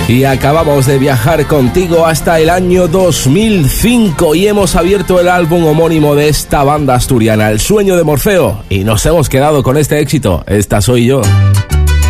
Y acabamos de viajar contigo hasta el año 2005 y hemos abierto el álbum homónimo de esta banda asturiana, El Sueño de Morfeo, y nos hemos quedado con este éxito, Esta Soy Yo.